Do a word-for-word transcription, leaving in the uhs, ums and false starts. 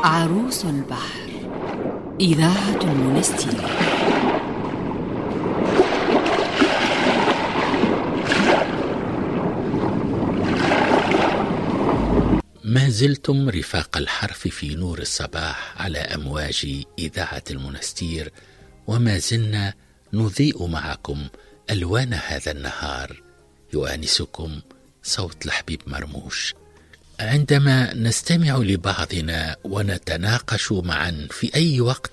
عروس البحر، إذاعة المنستير. ما زلتم رفاق الحرف في نور الصباح على أمواج إذاعة المنستير، وما زلنا نضيء معكم ألوان هذا النهار. يؤانسكم صوت الحبيب مرموش. عندما نستمع لبعضنا ونتناقش معا في أي وقت